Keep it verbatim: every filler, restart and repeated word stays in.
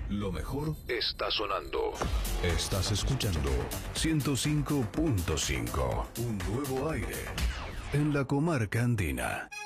Lo mejor está sonando. Estás escuchando ciento cinco punto cinco. Un nuevo aire en la comarca andina.